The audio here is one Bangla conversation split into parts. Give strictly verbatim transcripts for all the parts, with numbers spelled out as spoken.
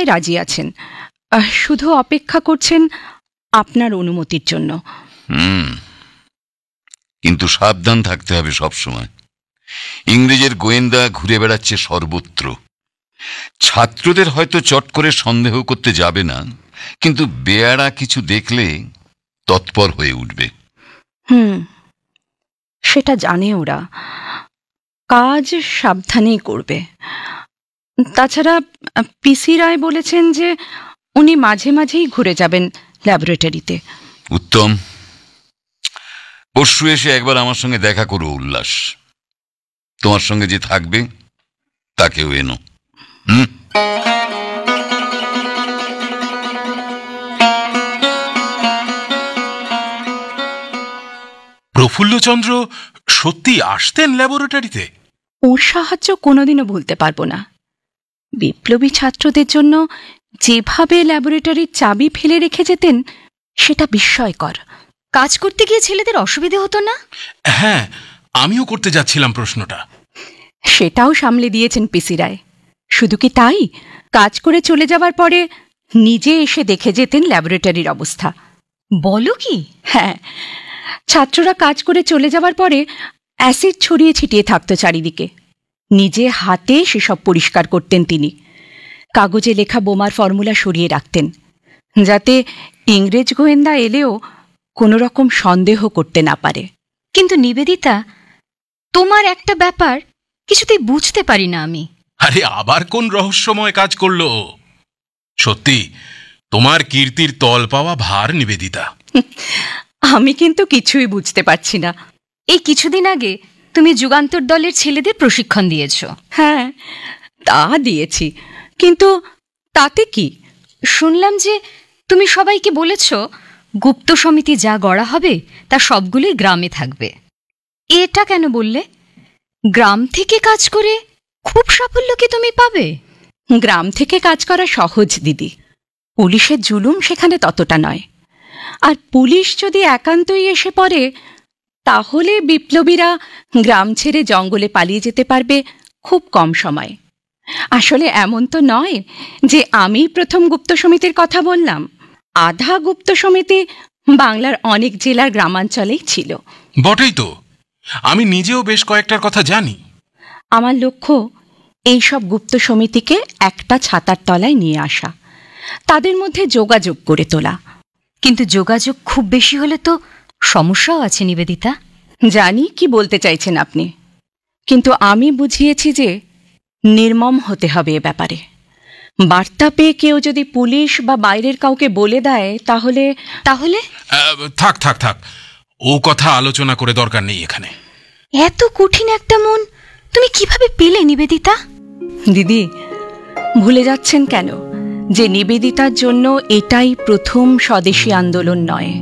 রায় রাজি আছেন, শুধু অপেক্ষা করছেন আপনার অনুমতির জন্য। হুম কিন্তু সাবধান থাকতে হবে সবসময়। ইংরেজের গোয়েন্দা ঘুরে বেড়াচ্ছে সর্বত্র। ছাত্রদের হয়তো চট করে সন্দেহ করতে যাবে না, কিন্তু বেয়াড়া কিছু দেখলে তৎপর হয়ে উঠবে। হুম সেটা জানে ওরা, কাজ সাবধানেই করবে। তাছাড়া পিসি রায় বলেছেন যে উনি মাঝে মাঝেই ঘুরে যাবেন ল্যাবরেটরিতে। উত্তম, পরশু এসে একবার আমার সঙ্গে দেখা করো উল্লাস। তোমার সঙ্গে যে থাকবে তাকেও এনো। হুম প্রফুল্লচন্দ্র সত্যি আসতেন ল্যাবরেটরিতে? ওর সাহায্য কোনোদিনও ভুলতে পারবো না। বিপ্লবী ছাত্রদের জন্য যেভাবে ল্যাবরেটরির চাবি ফেলে রেখে যেতেন সেটা বিস্ময়কর। কাজ করতে গিয়ে ছেলেদের অসুবিধে হতো না? হ্যাঁ, আমিও করতে যাচ্ছিলাম প্রশ্নটা। সেটাও সামলে দিয়েছেন পিসি রায়। শুধু কি তাই, কাজ করে চলে যাবার পরে নিজে এসে দেখে যেতেন ল্যাবরেটরির অবস্থা। বলো কি? হ্যাঁ, ছাত্ররা কাজ করে চলে যাবার পরে অ্যাসিড ছড়িয়ে ছিটিয়ে থাকতো চারিদিকে। নিজে হাতে সেসব পরিষ্কার করতেন তিনি। কাগজে লেখা বোমার ফর্মুলা সরিয়ে রাখতেন, যাতে ইংরেজ গোয়েন্দা এলেও কোনো রকম সন্দেহ করতে না পারে। কিন্তু নিবেদিতা, তোমার একটা ব্যাপার কিছুতেই বুঝতে পারি না আমি। আরে আবার কোন রহস্যময় কাজ করলো? সত্যি তোমার কীর্তির তল পাওয়া ভার নিবেদিতা। আমি কিন্তু কিছুই বুঝতে পারছি না। এই কিছুদিন আগে তুমি যুগান্তর দলের ছেলেদের প্রশিক্ষণ দিয়েছ। হ্যাঁ, তা দিয়েছি, কিন্তু তাতে কি? শুনলাম যে তুমি সবাইকে বলেছ গুপ্ত সমিতি যা গড়া হবে তা সবগুলোই গ্রামে থাকবে। এটা কেন বললে? গ্রাম থেকে কাজ করে খুব সাফল্য কি তুমি পাবে? গ্রাম থেকে কাজ করা সহজ দিদি, পুলিশের জুলুম সেখানে ততটা নয়। আর পুলিশ যদি একান্তই এসে পড়ে তাহলে বিপ্লবীরা গ্রাম ছেড়ে জঙ্গলে পালিয়ে যেতে পারবে খুব কম সময়। আসলে এমন তো নয় যে আমি প্রথম গুপ্ত সমিতির কথা বললাম। আধা গুপ্ত সমিতি বাংলার অনেক জেলার গ্রামাঞ্চলেই ছিল। বটেই তো, আমি নিজেও বেশ কয়েকটার কথা জানি। আমার লক্ষ্য এইসব গুপ্ত সমিতিকে একটা ছাতার তলায় নিয়ে আসা, তাদের মধ্যে যোগাযোগ করে তোলা। কিন্তু যোগাযোগ খুব বেশি হলে তো সমস্যাও আছে নিবেদিতা। জানি কি বলতে চাইছেন আপনি, কিন্তু আমি বুঝিয়েছি যে নির্মম হতে হবে এ ব্যাপারে। বার্তা পেয়ে কেউ যদি পুলিশ বা বাইরের কাউকে বলে দেয় তাহলে তাহলে থাক থাক থাক ও কথা আলোচনা করে দরকার নেই এখানে। এত কঠিন একটা মন তুমি কিভাবে পেলে নিবেদিতা? দিদি, ভুলে যাচ্ছেন কেন যে নিবেদিতার জন্য এটাই প্রথম স্বদেশী আন্দোলন নয়।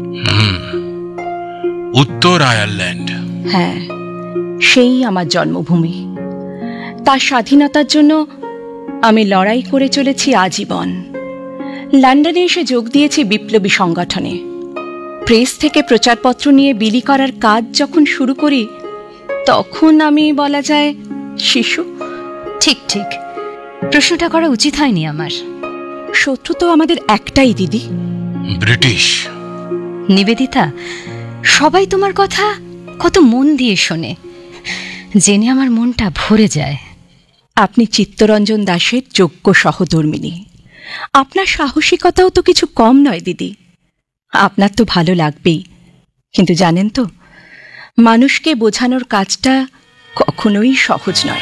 উত্তর আয়ারল্যান্ড, হ্যাঁ, সেই আমার জন্মভূমি। তার স্বাধীনতার জন্য আমি লড়াই করে চলেছি আজীবন। লন্ডনে এসে যোগ দিয়েছি বিপ্লবী সংগঠনে। প্রেস থেকে প্রচারপত্র নিয়ে বিলি করার কাজ যখন শুরু করি তখন আমি বলা যায় শিশু। ঠিক ঠিক, প্রশ্নটা করা উচিত হয়নি আমার। শত্রু তো আমাদের একটাই দিদি, ব্রিটিশ। নিবেদিতা, সবাই তোমার কথা কত মন দিয়ে শোনে, জেনে আমার মনটা ভরে যায়। আপনি চিত্তরঞ্জন দাসের যোগ্য সহধর্মিণী। আপনার সাহসিকতাও তো কিছু কম নয় দিদি। আপনার তো ভালো লাগবেই, কিন্তু জানেন তো মানুষকে বোঝানোর কাজটা কখনোই সহজ নয়।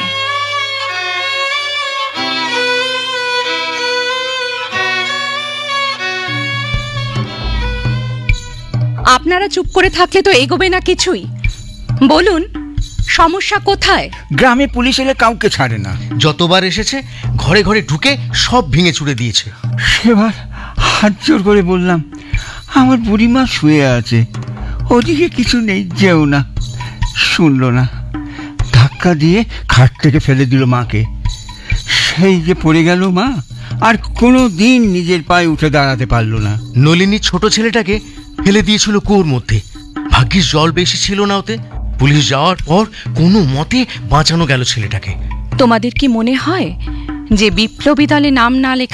আপনারা চুপ করে থাকলে তো এগোবে না কিছুই। বলুন, সমস্যা কোথায়? গ্রামে পুলিশ এলে কাউকে ছাড়ে না। যতবার এসেছে ঘরে ঘরে ঢুকে সব ভেঙে চুড়ে দিয়েছে। সেবার হাত জোর করে বললাম আমার বুড়িমা শুয়ে আছে, ওদিকে কিছু নেই, যেও না। শুনলো না, ধাক্কা দিয়ে খাট থেকে ফেলে দিল মাকে। সেই যে পড়ে গেল মা, আর কোনো দিন নিজের পায়ে উঠে দাঁড়াতে পারলো না। নলিনী ছোট ছেলেটাকে ফেলে দিয়েছিল কুয়োর মধ্যে। ভাগ্যিস জল বেশি ছিল না ওতে। পুলিশ যাওয়ার পর কোনো মতে বাঁচানো গেল ছেলেটাকে। তোমাদের কি মনে হয় যে বিপ্লবী দলে নাম না লেখা